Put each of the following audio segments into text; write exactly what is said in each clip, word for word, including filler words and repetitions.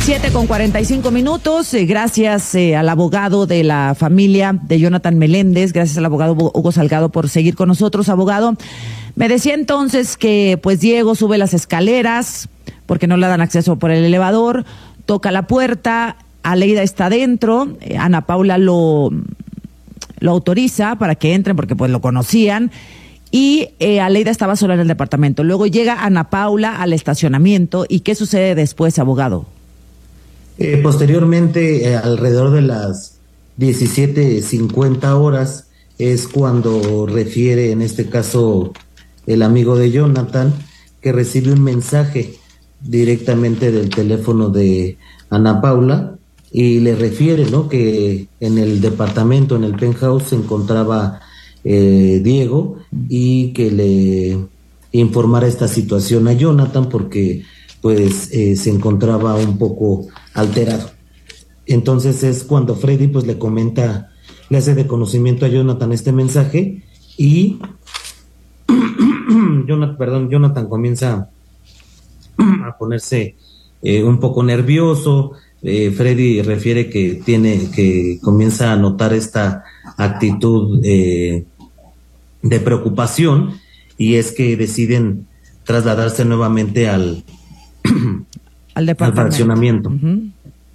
siete con cuarenta y cinco minutos. Eh, gracias eh, al abogado de la familia de Jonathan Meléndez, gracias al abogado Hugo Salgado por seguir con nosotros, abogado. Me decía entonces que pues Diego sube las escaleras porque no le dan acceso por el elevador, toca la puerta, Aleida está dentro, eh, Ana Paula lo, lo autoriza para que entren porque pues lo conocían. Y eh, Aleida estaba sola en el departamento. Luego llega Ana Paula al estacionamiento. ¿Y qué sucede después, abogado? Eh, posteriormente, eh, alrededor de las diecisiete cincuenta horas, es cuando refiere, en este caso, el amigo de Jonathan, que recibe un mensaje directamente del teléfono de Ana Paula y le refiere, ¿no?, que en el departamento, en el penthouse, se encontraba Eh, Diego, y que le informara esta situación a Jonathan porque pues eh, se encontraba un poco alterado. Entonces es cuando Freddy pues le comenta, le hace de conocimiento a Jonathan este mensaje y Jonathan, perdón, Jonathan comienza a ponerse eh, un poco nervioso. Eh, Freddy refiere que tiene, que comienza a notar esta actitud eh, de preocupación, y es que deciden trasladarse nuevamente al, al, al fraccionamiento. Uh-huh.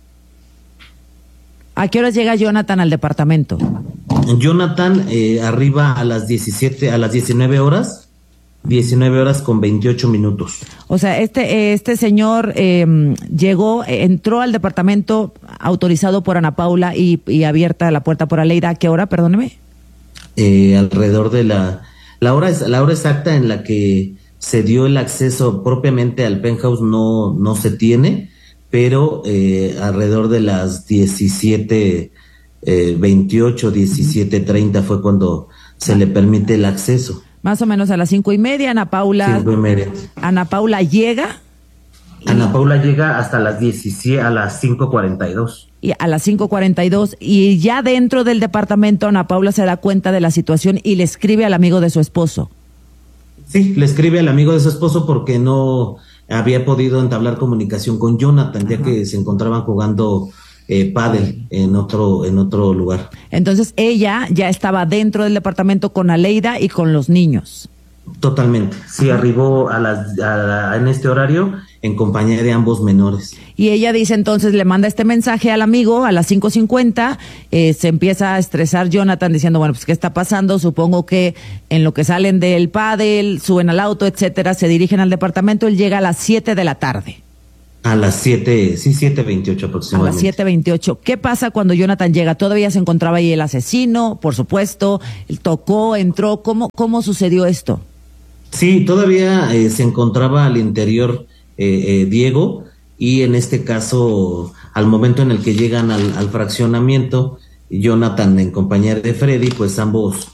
¿A qué horas llega Jonathan al departamento? Jonathan eh, arriba a las diecisiete, a las diecinueve horas, diecinueve horas con veintiocho minutos. O sea, este este señor eh, llegó, entró al departamento autorizado por Ana Paula y, y abierta la puerta por Aleida. ¿A qué hora, perdóneme? Eh, alrededor de la la hora la hora exacta en la que se dio el acceso propiamente al penthouse no no se tiene, pero eh, alrededor de las diecisiete veintiocho, diecisiete treinta fue cuando se le permite el acceso. Más o menos a las cinco y media, Ana Paula. Cinco y media. Ana Paula llega. Y, Ana Paula llega hasta las diecisiete, a las cinco cuarenta y dos. Y a las cinco cuarenta y dos, y ya dentro del departamento, Ana Paula se da cuenta de la situación y le escribe al amigo de su esposo. Sí, le escribe al amigo de su esposo porque no había podido entablar comunicación con Jonathan, ya Ajá. que se encontraban jugando Eh, pádel en otro en otro lugar. Entonces ella ya estaba dentro del departamento con Aleida y con los niños. Totalmente, sí, Ajá. arribó a las a, a, en este horario en compañía de ambos menores. Y ella dice entonces, le manda este mensaje al amigo a las cinco cincuenta, eh, se empieza a estresar Jonathan diciendo, bueno, pues ¿qué está pasando? Supongo que en lo que salen del pádel, suben al auto, etcétera, se dirigen al departamento. Él llega a las siete de la tarde. A las siete, sí, siete veintiocho aproximadamente. A las siete veintiocho. ¿Qué pasa cuando Jonathan llega? ¿Todavía se encontraba ahí el asesino? Por supuesto, él tocó, entró. ¿Cómo, cómo sucedió esto? Sí, todavía eh, se encontraba al interior eh, eh, Diego, y en este caso, al momento en el que llegan al, al fraccionamiento, Jonathan en compañía de Freddy, pues ambos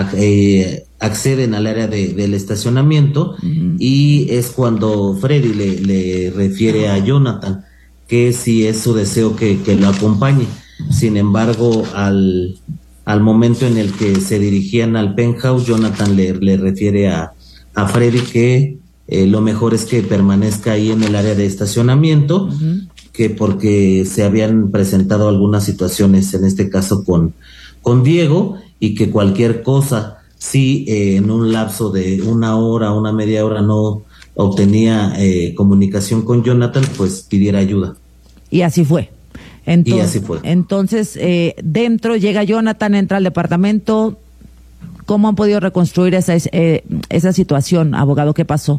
eh, acceden al área de, del estacionamiento, uh-huh. y es cuando Freddy le, le refiere a Jonathan que si es su deseo que, que lo acompañe. Sin embargo, al, al momento en el que se dirigían al penthouse, Jonathan le, le refiere a, a Freddy que eh, lo mejor es que permanezca ahí en el área de estacionamiento, uh-huh. que porque se habían presentado algunas situaciones, en este caso con, con Diego, y que cualquier cosa, si eh, en un lapso de una hora, una media hora no obtenía eh, comunicación con Jonathan, pues pidiera ayuda. Y así fue. Entonces, y así fue. Entonces, eh, dentro llega Jonathan, entra al departamento. ¿Cómo han podido reconstruir esa, eh, esa situación, abogado? ¿Qué pasó?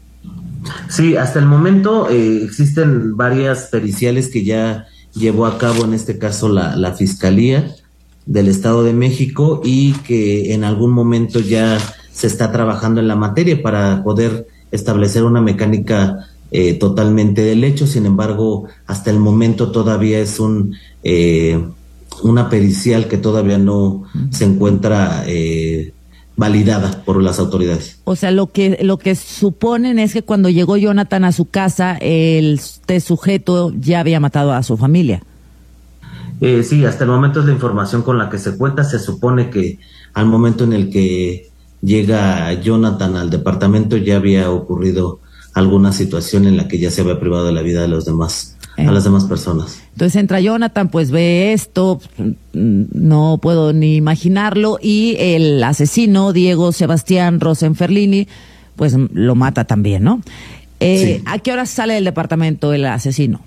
Sí, hasta el momento eh, existen varias periciales que ya llevó a cabo, en este caso la, la Fiscalía del Estado de México, y que en algún momento ya se está trabajando en la materia para poder establecer una mecánica eh, totalmente del hecho. Sin embargo, hasta el momento todavía es un eh, una pericial que todavía no se encuentra eh, validada por las autoridades. O sea, lo que lo que suponen es que cuando llegó Jonathan a su casa, el este sujeto ya había matado a su familia. Eh, sí, hasta el momento es la información con la que se cuenta. Se supone que al momento en el que llega Jonathan al departamento ya había ocurrido alguna situación en la que ya se había privado de la vida de los demás Eh. a las demás personas. Entonces entra Jonathan, pues ve esto, no puedo ni imaginarlo, y el asesino, Diego Sebastián Rosenferlini, pues lo mata también, ¿no? Eh, Sí. ¿A qué hora sale del departamento el asesino?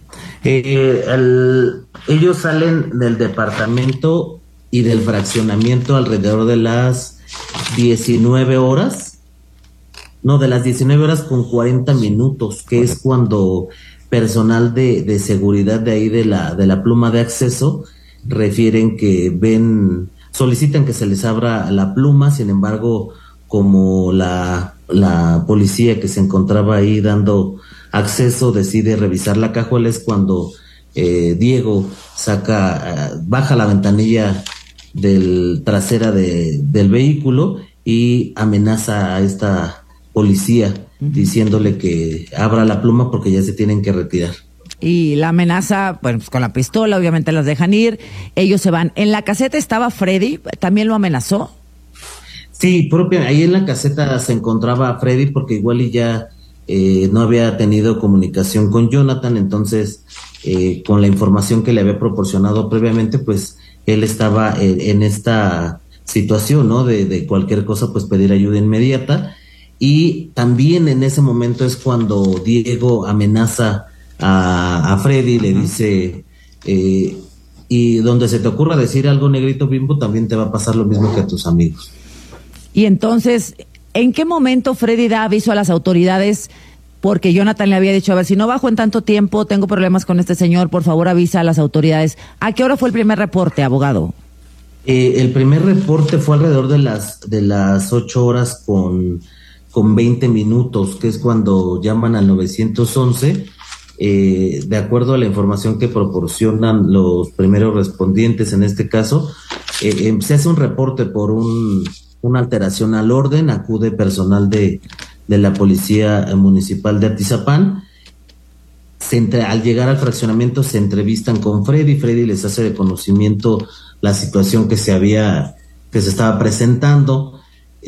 Eh, el- ellos salen del departamento y del fraccionamiento alrededor de las diecinueve horas, no, de las diecinueve horas con cuarenta minutos, que es cuando personal de, de seguridad de ahí de la, de la pluma de acceso refieren que ven, solicitan que se les abra la pluma. Sin embargo, como la, la policía que se encontraba ahí dando acceso decide revisar la cajuela, es cuando eh, Diego saca, eh, baja la ventanilla del trasera de, del vehículo y amenaza a esta policía uh-huh. diciéndole que abra la pluma porque ya se tienen que retirar. Y la amenaza, bueno, pues con la pistola, obviamente las dejan ir, ellos se van. ¿En la caseta estaba Freddy? ¿También lo amenazó? Sí, propia, ahí en la caseta se encontraba Freddy porque igual y ya eh, no había tenido comunicación con Jonathan, entonces eh, con la información que le había proporcionado previamente, pues él estaba en, en esta situación, ¿no? De, de cualquier cosa, pues pedir ayuda inmediata. Y también en ese momento es cuando Diego amenaza a, a Freddy, le dice, eh, y donde se te ocurra decir algo, negrito Bimbo, también te va a pasar lo mismo que a tus amigos. Y entonces, ¿en qué momento Freddy da aviso a las autoridades? Porque Jonathan le había dicho, a ver, si no bajo en tanto tiempo, tengo problemas con este señor, por favor avisa a las autoridades. ¿A qué hora fue el primer reporte, abogado? Eh, el primer reporte fue alrededor de las de las ocho horas con, con veinte minutos, que es cuando llaman al nueve once. Eh, de acuerdo a la información que proporcionan los primeros respondientes en este caso, eh, eh, se hace un reporte por un, una alteración al orden, acude personal de, de la Policía Municipal de Atizapán. Se entre, al llegar al fraccionamiento se entrevistan con Freddy, Freddy les hace de conocimiento la situación que se había, que se estaba presentando.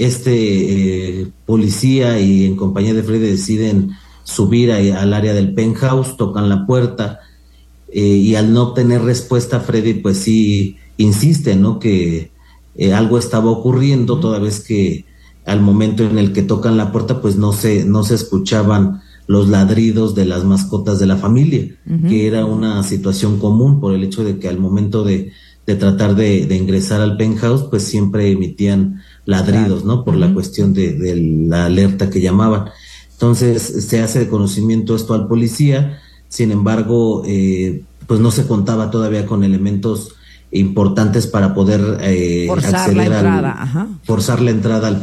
Este eh, policía y en compañía de Freddy deciden subir a, al área del penthouse, tocan la puerta eh, y al no obtener respuesta, Freddy pues sí insiste, ¿no? Que eh, algo estaba ocurriendo, toda vez que al momento en el que tocan la puerta pues no se, no se escuchaban los ladridos de las mascotas de la familia, uh-huh. que era una situación común por el hecho de que al momento de, de tratar de, de ingresar al penthouse pues siempre emitían ladridos, ¿no? Por uh-huh. la cuestión de, de la alerta que llamaban. Entonces se hace de conocimiento esto al policía. Sin embargo, eh, pues no se contaba todavía con elementos importantes para poder eh, forzar acceder la entrada, al, ajá. forzar la entrada al